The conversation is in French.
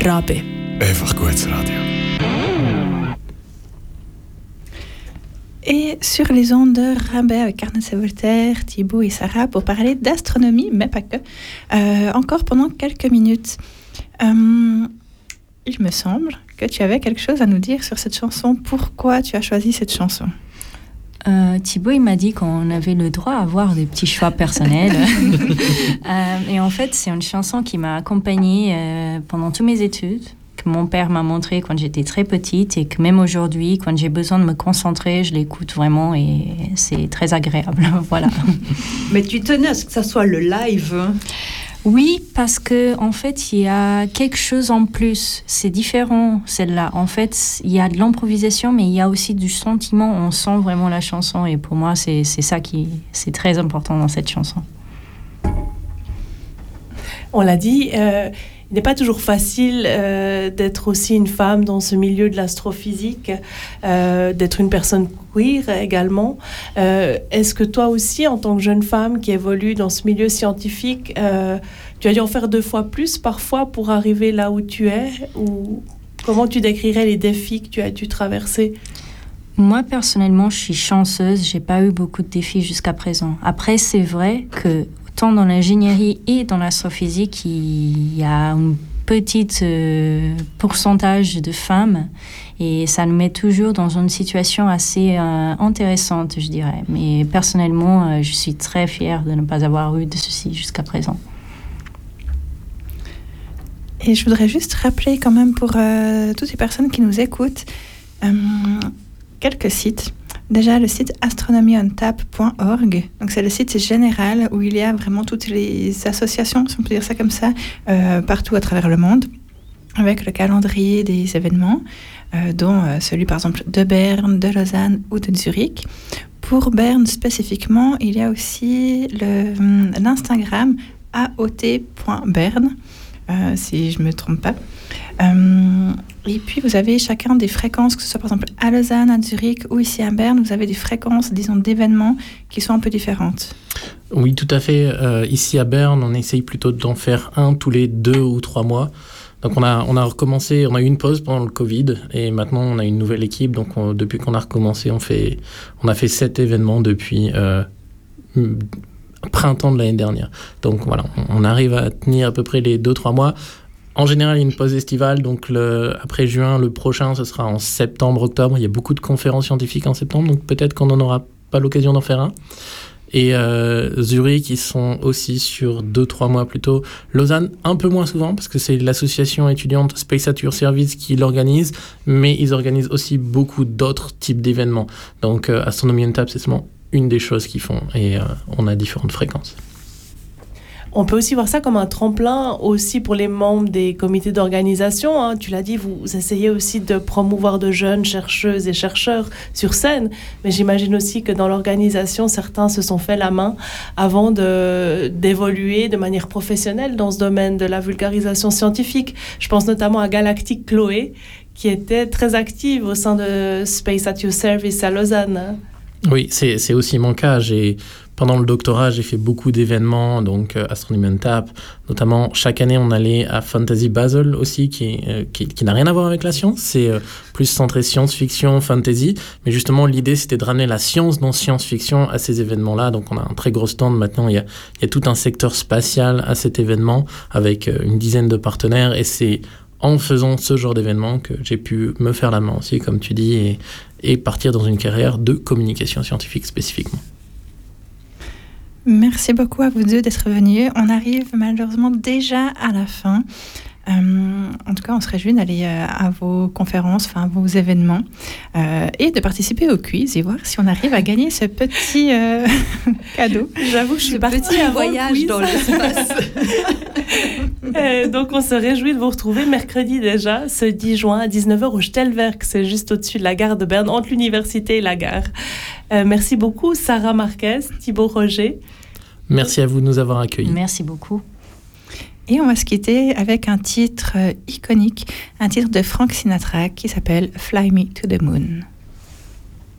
RAB. Einfach gutes Radio. Et sur les ondes de RAB avec Arnaud Savourter, Thibaut et Sarah pour parler d'astronomie, mais pas que, encore pendant quelques minutes. Il me semble que tu avais quelque chose à nous dire sur cette chanson. Pourquoi tu as choisi cette chanson ? Thibaut, il m'a dit qu'on avait le droit à avoir des petits choix personnels. Et en fait, c'est une chanson qui m'a accompagnée pendant toutes mes études, que mon père m'a montré quand j'étais très petite et que même aujourd'hui, quand j'ai besoin de me concentrer, je l'écoute vraiment et c'est très agréable. Voilà. Mais tu tenais à ce que ça soit le live, hein ? Oui, parce que en fait, il y a quelque chose en plus. C'est différent, celle-là. En fait, il y a de l'improvisation, mais il y a aussi du sentiment. On sent vraiment la chanson. Et pour moi, c'est ça c'est très important dans cette chanson. On l'a dit, il n'est pas toujours facile d'être aussi une femme dans ce milieu de l'astrophysique, d'être une personne queer également. Est-ce que toi aussi, en tant que jeune femme qui évolue dans ce milieu scientifique, tu as dû en faire 2 fois plus parfois pour arriver là où tu es ? Ou comment tu décrirais les défis que tu as dû traverser ? Moi, personnellement, je suis chanceuse. J'ai pas eu beaucoup de défis jusqu'à présent. Après, c'est vrai que tant dans l'ingénierie et dans l'astrophysique, il y a un petit pourcentage de femmes et ça nous met toujours dans une situation assez intéressante, je dirais. Mais personnellement, je suis très fière de ne pas avoir eu de ceci jusqu'à présent. Et je voudrais juste rappeler quand même pour toutes les personnes qui nous écoutent quelques sites. Déjà, le site astronomyontap.org. Donc, c'est le site général où il y a vraiment toutes les associations, si on peut dire ça comme ça, partout à travers le monde, avec le calendrier des événements, dont celui, par exemple, de Berne, de Lausanne ou de Zurich. Pour Berne spécifiquement, il y a aussi l'Instagram aot.berne, si je ne me trompe pas. Et puis vous avez chacun des fréquences, que ce soit par exemple à Lausanne, à Zurich ou ici à Berne, vous avez des fréquences, disons, d'événements qui sont un peu différentes. Oui, tout à fait. Ici à Berne, on essaye plutôt d'en faire un tous les 2 ou 3 mois. Donc on a recommencé, on a eu une pause pendant le Covid et maintenant on a une nouvelle équipe. Donc depuis qu'on a recommencé, on a fait 7 événements depuis printemps de l'année dernière. Donc voilà, on arrive à tenir à peu près les 2-3 mois. En général, il y a une pause estivale, donc après juin, le prochain, ce sera en septembre-octobre. Il y a beaucoup de conférences scientifiques en septembre, donc peut-être qu'on n'en aura pas l'occasion d'en faire un. Et Zurich, ils sont aussi sur 2-3 mois plus tôt. Lausanne, un peu moins souvent, parce que c'est l'association étudiante Space at Your Service qui l'organise, mais ils organisent aussi beaucoup d'autres types d'événements. Donc Astronomy on Tap, c'est seulement une des choses qu'ils font, et on a différentes fréquences. On peut aussi voir ça comme un tremplin aussi pour les membres des comités d'organisation. Hein. Tu l'as dit, vous essayez aussi de promouvoir de jeunes chercheuses et chercheurs sur scène. Mais j'imagine aussi que dans l'organisation, certains se sont fait la main avant d'évoluer de manière professionnelle dans ce domaine de la vulgarisation scientifique. Je pense notamment à Galactique Chloé, qui était très active au sein de Space at Your Service à Lausanne. Oui, c'est aussi mon cas. Pendant le doctorat, j'ai fait beaucoup d'événements, donc Astronomy on Tap. Notamment, chaque année, on allait à Fantasy Basel aussi, qui n'a rien à voir avec la science. C'est plus centré science-fiction, fantasy. Mais justement, l'idée, c'était de ramener la science dans science-fiction à ces événements-là. Donc, on a un très gros stand. Maintenant, il y a tout un secteur spatial à cet événement, avec une dizaine de partenaires. Et c'est en faisant ce genre d'événement que j'ai pu me faire la main aussi, comme tu dis, et partir dans une carrière de communication scientifique spécifiquement. Merci beaucoup à vous deux d'être venus. On arrive malheureusement déjà à la fin. En tout cas, on se réjouit d'aller à vos conférences, à vos événements et de participer au quiz et voir si on arrive à gagner ce petit cadeau. J'avoue que je suis partie petit voyage dans l'espace. Donc, on se réjouit de vous retrouver mercredi déjà, ce 10 juin à 19h au Stellwerk. C'est juste au-dessus de la gare de Berne, entre l'université et la gare. Merci beaucoup, Sarah Marquez, Thibaut Roger. Merci à vous de nous avoir accueillis. Merci beaucoup. Et on va se quitter avec un titre iconique, un titre de Frank Sinatra qui s'appelle « Fly Me to the Moon ».